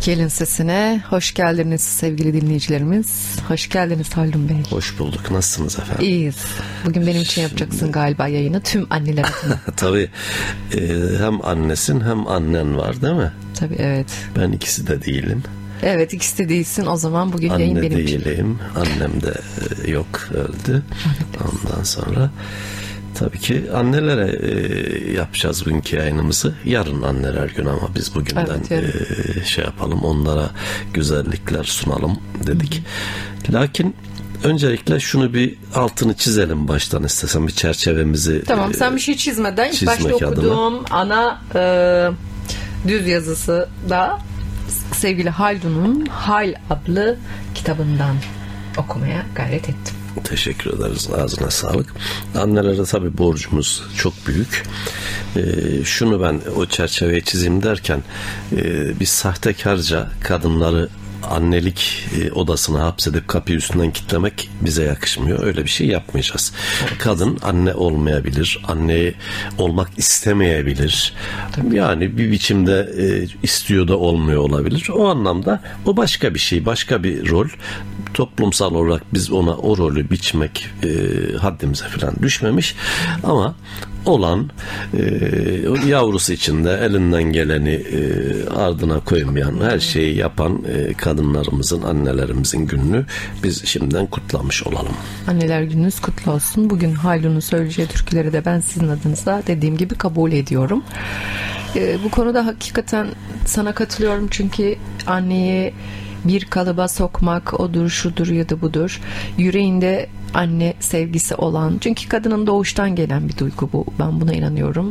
Gelin Sesi'ne hoş geldiniz sevgili dinleyicilerimiz. Hoş geldiniz Haldun Bey. Hoş bulduk. Nasılsınız efendim? İyiyiz. Bugün benim için yapacaksın galiba yayını tüm anneler adına. Tabii hem annesin hem annen var değil mi? Tabii, evet. Ben ikisi de değilim. Evet, ikisi de değilsin. O zaman bugün Anne yayın benim için. Anne değilim. Annem de yok, öldü. Ondan sonra tabii ki annelere yapacağız bugünkü yayınımızı. Yarın anneler günü ama biz bugünden şey yapalım. Onlara güzellikler sunalım dedik. Lakin öncelikle şunu bir altını çizelim baştan istesem, bir çerçevemizi. Tamam, sen bir şey çizmeden ilk başta okuduğum ana düz yazısı da sevgili Haldun'un Hal adlı kitabından okumaya gayret ettim. Teşekkür ederiz. Ağzına sağlık. Annelere tabii borcumuz çok büyük. Şunu ben o çerçeveye çizeyim derken biz sahtekarca kadınları annelik odasına hapsedip kapıyı üstünden kilitlemek bize yakışmıyor. Öyle bir şey yapmayacağız. Evet. Kadın anne olmayabilir. Anne olmak istemeyebilir. Tabii. Yani bir biçimde istiyor da olmuyor olabilir. O anlamda o başka bir şey, başka bir rol. Toplumsal olarak biz ona o rolü biçmek haddimize falan düşmemiş. Ama olan yavrusu içinde elinden geleni ardına koymayan, her şeyi yapan kadınlarımızın, annelerimizin gününü biz şimdiden kutlamış olalım. Anneler gününüz kutlu olsun. Bugün Haldun'un söyleyeceği türküleri de ben sizin adınıza dediğim gibi kabul ediyorum. Bu konuda hakikaten sana katılıyorum, çünkü anneyi bir kalıba sokmak, odur, şudur ya da budur. Yüreğinde anne sevgisi olan, çünkü kadının doğuştan gelen bir duygu bu. Ben buna inanıyorum.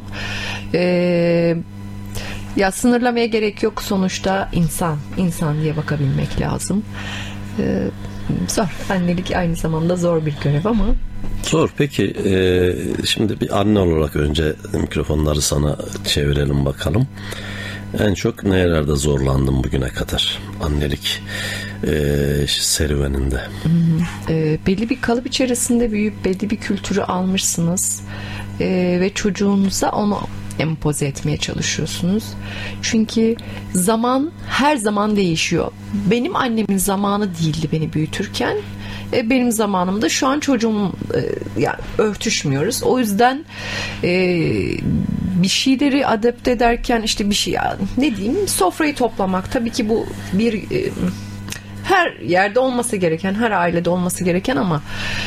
Ya sınırlamaya gerek yok, sonuçta insan diye bakabilmek lazım. Zor. Annelik aynı zamanda zor bir görev ama. Zor. Peki şimdi bir anne olarak önce mikrofonları sana çevirelim bakalım. En çok nerelerde zorlandın bugüne kadar annelik serüveninde? Belli bir kalıp içerisinde büyüyüp belli bir kültürü almışsınız ve çocuğunuza onu empoze etmeye çalışıyorsunuz. Çünkü zaman her zaman değişiyor. Benim annemin zamanı değildi beni büyütürken. Benim zamanımda şu an çocuğum yani örtüşmüyoruz. O yüzden bir şeyleri adapte ederken işte bir şey, ne diyeyim, sofrayı toplamak tabii ki bu bir her yerde olması gereken, her ailede olması gereken ama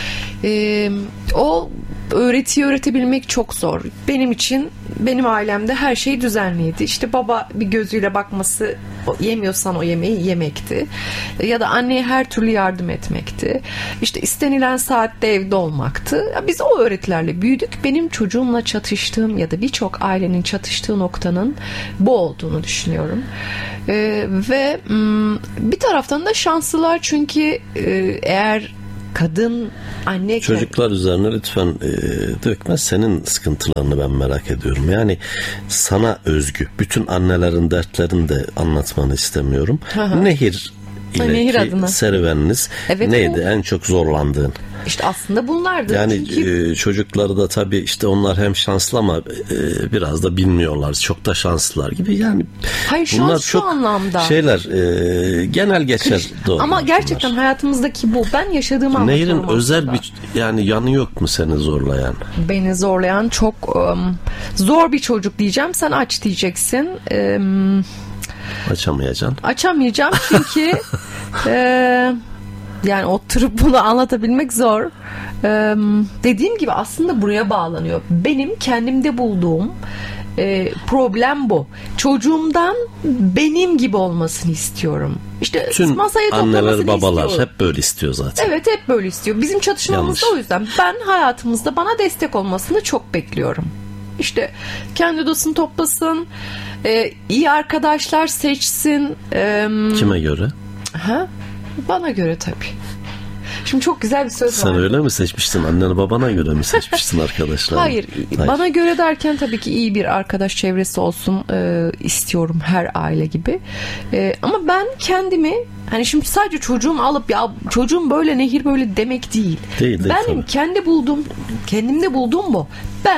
o öğretiyi öğretebilmek çok zor. Benim için, benim ailemde her şey düzenliydi. İşte baba bir gözüyle bakması, yemiyorsan o yemeği yemekti. Ya da anneye her türlü yardım etmekti. İşte istenilen saatte evde olmaktı. Biz o öğretilerle büyüdük. Benim çocuğumla çatıştığım ya da birçok ailenin çatıştığı noktanın bu olduğunu düşünüyorum. Ve bir taraftan da şanslılar, çünkü eğer kadın anne çocuklar üzerine lütfen dökme, senin sıkıntılarını ben merak ediyorum. Yani sana özgü bütün annelerin dertlerini de anlatmanı istemiyorum. Nehir ile serüveniniz neydi? En çok zorlandığın? İşte aslında bunlardı. Yani çünkü çocukları da tabii işte onlar hem şanslı ama biraz da bilmiyorlar. Çok da şanslılar gibi. Yani hayır, bunlar şu çok anlamda şeyler genel geçer. Ama gerçekten bunlar hayatımızdaki bu. Ben yaşadığım anlatıyorum. Nehir'in özel bir yani yanı yok mu seni zorlayan? Beni zorlayan çok zor bir çocuk diyeceğim. Sen aç diyeceksin. Açamayacağım çünkü yani oturup bunu anlatabilmek zor. Dediğim gibi aslında buraya bağlanıyor. Benim kendimde bulduğum problem bu. Çocuğumdan benim gibi olmasını istiyorum. İşte tüm masaya anneler, babalar istiyorum. Hep böyle istiyor zaten. Evet, hep böyle istiyor. Bizim çatışmamız da o yüzden. Ben hayatımızda bana destek olmasını çok bekliyorum. İşte kendi odasını toplasın, iyi arkadaşlar seçsin. Kime göre? Bana göre tabii. Şimdi çok güzel bir söz var. Sen öyle mi seçmiştin? Annene babana göre mi seçmiştin arkadaşlar? Hayır. Bana göre derken tabii ki iyi bir arkadaş çevresi olsun istiyorum, her aile gibi. Ama ben kendimi, hani şimdi sadece çocuğumu alıp ya çocuğum böyle, Nehir böyle demek değil. Değil benim tabii. kendimde bulduğum bu. Ben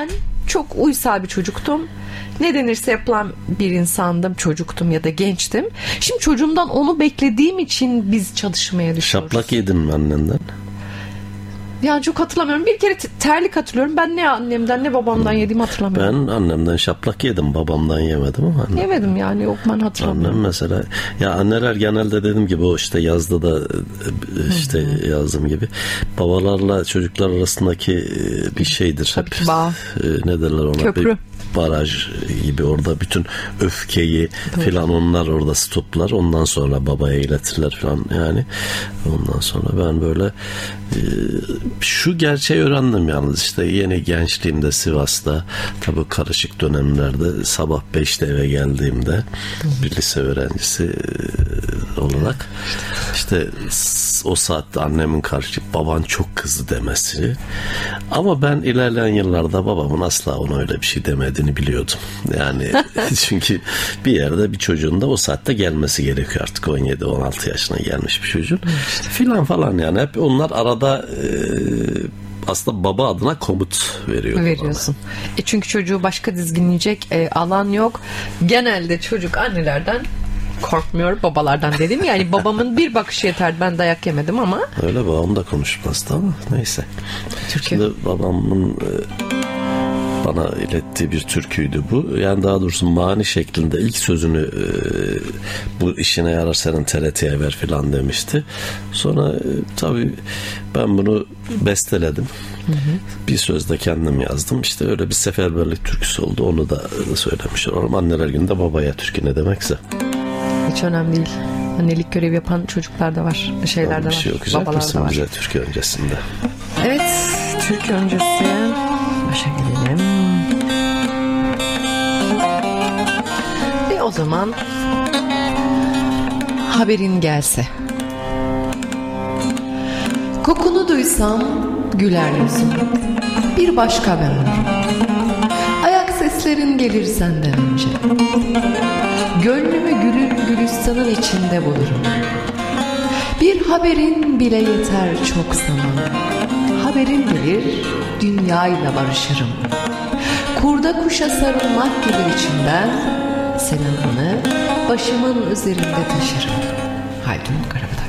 çok uysal bir çocuktum. Ne denirse yapılan bir insandım, çocuktum ya da gençtim. Şimdi çocuğumdan onu beklediğim için biz çalışmaya düşüyoruz. Şaplak yedin mi annenden? Yani çok hatırlamıyorum. Bir kere terlik hatırlıyorum. Ben ne annemden ne babamdan yediğimi hatırlamıyorum. Ben annemden şaplak yedim, babamdan yemedim ama annem. Yemedim yani, yok ben hatırlamıyorum. Annem mesela, ya anneler genelde dediğim gibi o işte yazda da işte yazdığım gibi babalarla çocuklar arasındaki bir şeydir. Tabii ki bağ. Ne derler ona? Köprü. Bir baraj gibi, orada bütün öfkeyi filan onlar orada stoplar. Ondan sonra babaya iletirler filan yani. Ondan sonra ben böyle şu gerçeği öğrendim yalnız, işte yeni gençliğimde Sivas'ta, tabii karışık dönemlerde, sabah 5'te eve geldiğimde bir lise öğrencisi olarak işte o saatte annemin karşı baban çok kızdı demesi, ama ben ilerleyen yıllarda babamın asla ona öyle bir şey demediğini biliyordum. Yani çünkü bir yerde bir çocuğun da o saatte gelmesi gerekiyor artık, 17-16 yaşına gelmiş bir çocuğun filan falan, yani hep onlar arada aslında baba adına komut veriyorsun. Çünkü çocuğu başka dizginleyecek alan yok. Genelde çocuk annelerden korkmuyor, babalardan dedim. Yani babamın bir bakışı yeterdi. Ben dayak yemedim ama. Öyle, babam da konuşmazdı ama neyse. Türkiye. Şimdi babamın bana ilettiği bir türküydü bu. Yani daha doğrusu mani şeklinde ilk sözünü bu işine yarar senin TRT'ye ver filan demişti. Sonra tabii ben bunu besteledim. Bir söz de kendim yazdım. İşte öyle bir seferberlik türküsü oldu. Onu da söylemiş olalım. Anneler Günü'nde babaya türkü ne demekse. Hiç önemli değil. Annelik görevi yapan çocuklar da var. Şeyler de var. Bir şey okuyacak mısın bize türkü öncesinde? Evet. Türkü öncesi. Başa gelelim. Ve o zaman haberin gelse. Kokunu duysam güler yüzüm. Bir başka ben olurum. Ayak seslerin gelir senden önce. Gönlümü gülün gülistanın içinde bulurum. Bir haberin bile yeter çok zaman. Haberin gelir, dünyayla barışırım. Kurda kuşa sarılmak gelir içimden. Senin anı başımın üzerinde taşırım. Haydun Karabı.